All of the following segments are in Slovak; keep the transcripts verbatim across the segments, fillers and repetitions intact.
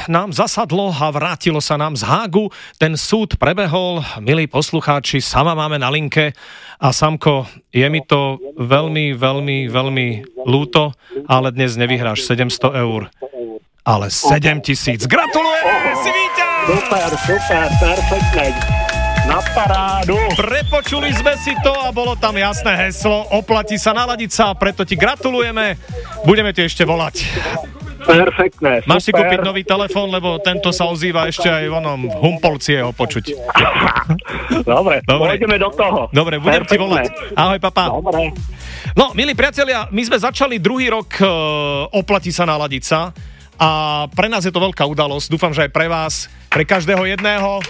nám zasadlo a vrátilo sa nám z Hágu. Ten súd prebehol, milí poslucháči, sama máme na linke. A Samko, je mi to veľmi, veľmi, veľmi ľúto, ale dnes nevyhráš sedemsto eur, ale sedem tisíc. Gratulujeme, si víťaz! Super, super, perfektné. Na parádu. Prepočuli sme si to a bolo tam jasné heslo. Oplatí sa naladiť sa, preto ti gratulujeme. Budeme ti ešte volať. Perfektné, super. Máš si kúpiť nový telefón, lebo tento sa ozýva ešte aj v onom Humpolci jeho počuť. Dobre, Dobre, pôjdeme do toho. Dobre, budem Perfektné. ti volať. Ahoj, papa. Dobre. No, milí priatelia, my sme začali druhý rok uh, Oplatí sa naladiť sa a pre nás je to veľká udalosť. Dúfam, že aj pre vás, pre každého jedného.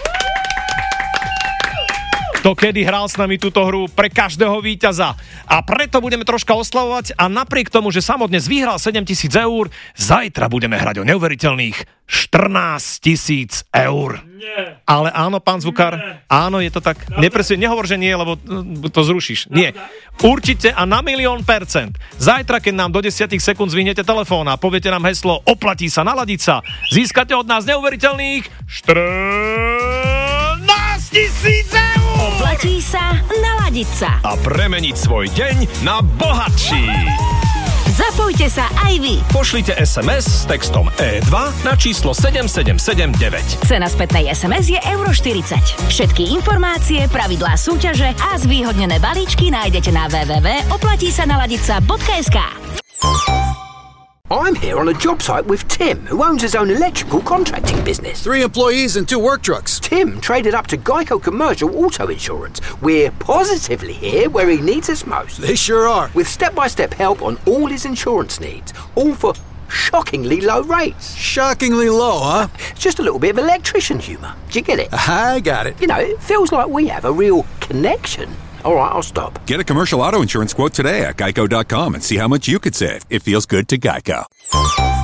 To, kedy hral s nami túto hru, pre každého víťaza. A preto budeme troška oslavovať a napriek tomu, že Samo dnes vyhral sedem tisíc eur, zajtra budeme hrať o neuveriteľných štrnásť tisíc eur. Nie. Ale áno, pán zvukár, nie. Áno, je to tak. Nepresne, nehovor, že nie, lebo to zrušíš. Nie. Určite a na milión percent. Zajtra, keď nám do desať sekúnd zvihnete telefón a poviete nám heslo Oplatí sa naladiť sa, získate od nás neuveriteľných štrnásť tisíc eur. Oplatí sa naladiť sa a premeniť svoj deň na bohatší. Zapojte sa aj vy. Pošlite es em es s textom é dva na číslo sedem sedem sedem deväť. Cena spätnej es em es je euro štyridsať. Všetky informácie, pravidlá súťaže a zvýhodnené balíčky nájdete na w w w bodka oplatí sa naladiť sa bodka es ká. I'm here on a job site with Tim, who owns his own electrical contracting business. Three employees and two work trucks. Tim traded up to Geico Commercial Auto Insurance. We're positively here where he needs us most. They sure are. With step-by-step help on all his insurance needs, all for shockingly low rates. Shockingly low, huh? It's just a little bit of electrician humour. Do you get it? I got it. You know, it feels like we have a real connection. All right, I'll stop. Get a commercial auto insurance quote today at geico dot com and see how much you could save. It feels good to Geico.